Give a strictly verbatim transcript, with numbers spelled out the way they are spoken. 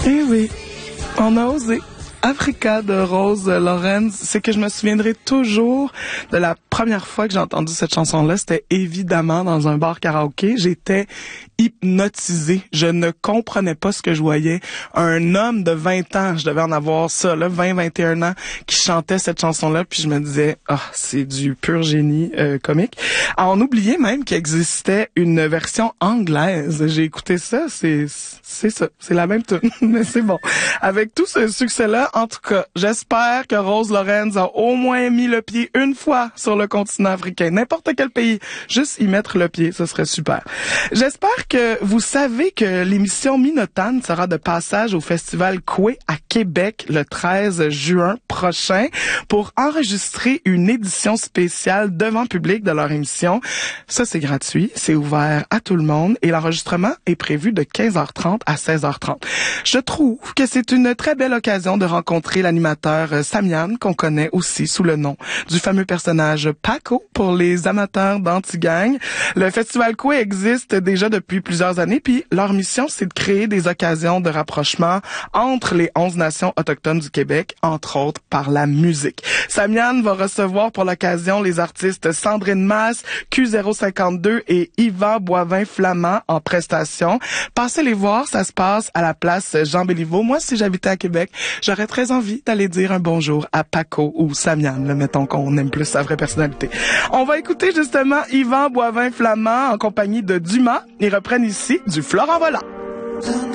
Eh oui, on a osé. Africa de Rose Lorenz, c'est que je me souviendrai toujours de la première fois que j'ai entendu cette chanson-là. C'était évidemment dans un bar karaoké. J'étais hypnotisée. Je ne comprenais pas ce que je voyais. Un homme de vingt ans, je devais en avoir ça, là, vingt, vingt et un ans, qui chantait cette chanson-là, puis je me disais, ah, oh, c'est du pur génie euh, comique. Alors, on oubliait même qu'il existait une version anglaise. J'ai écouté ça, c'est c'est ça, c'est la même tune, mais c'est bon. Avec tout ce succès-là, en tout cas, j'espère que Rose Lorenz a au moins mis le pied une fois sur le continent africain. N'importe quel pays, juste y mettre le pied, ce serait super. J'espère que vous savez que l'émission Minotane sera de passage au Festival Coué à Québec le treize juin prochain pour enregistrer une édition spéciale devant public de leur émission. Ça, c'est gratuit, c'est ouvert à tout le monde et l'enregistrement est prévu de quinze heures trente à seize heures trente. Je trouve que c'est une très belle occasion de rencontrer l'animateur Samian, qu'on connaît aussi sous le nom du fameux personnage Paco pour les amateurs d'Antigang. Le Festival Coué existe déjà depuis plusieurs années, puis leur mission, c'est de créer des occasions de rapprochement entre les onze nations autochtones du Québec, entre autres par la musique. Samian va recevoir pour l'occasion les artistes Sandrine Masse, Q zéro cinquante-deux et Yvan Boivin-Flamand en prestation. Passez les voir, ça se passe à la place Jean-Béliveau. Moi, si j'habitais à Québec, j'aurais très envie d'aller dire un bonjour à Paco ou Samian, là, mettons qu'on aime plus sa vraie personnalité. On va écouter justement Yvan Boivin-Flamand en compagnie de Dumas. Ils reprennent ici du Florent Volant.